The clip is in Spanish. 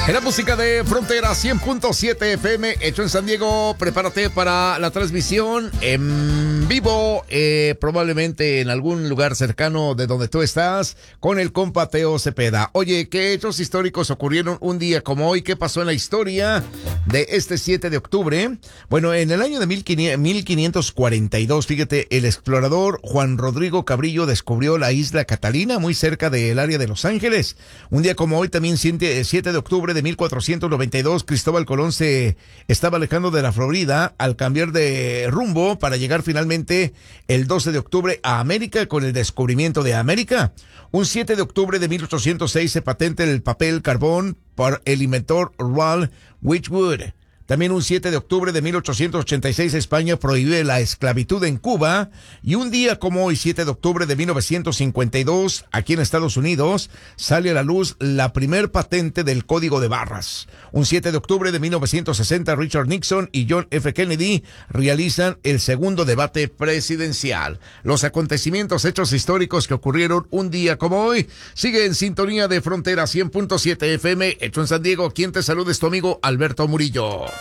En la música de Frontera 100.7 FM, hecho en San Diego, prepárate para la transmisión en vivo, probablemente en algún lugar cercano de donde tú estás, con el compa Teo Cepeda. Oye, ¿qué hechos históricos ocurrieron un día como hoy? ¿Qué pasó en la historia de este 7 de octubre? Bueno, en el año de 1542, fíjate, el explorador Juan Rodrigo Cabrillo descubrió la isla Catalina, muy cerca del área de Los Ángeles. Un día como hoy, también 7 de octubre de 1492, Cristóbal Colón se estaba alejando de la Florida al cambiar de rumbo para llegar finalmente el 12 de octubre a América con el descubrimiento de América. Un 7 de octubre de 1806 se patenta el papel carbón por el inventor Ralph Wedgwood. También un 7 de octubre de 1886 España prohíbe la esclavitud en Cuba. Y un día como hoy, 7 de octubre de 1952, aquí en Estados Unidos, sale a la luz la primer patente del código de barras. Un 7 de octubre de 1960, Richard Nixon y John F. Kennedy realizan el segundo debate presidencial. Los acontecimientos, hechos históricos que ocurrieron un día como hoy. Sigue en sintonía de Frontera 100.7 FM, hecho en San Diego. Quien te saluda es tu amigo Alberto Murillo.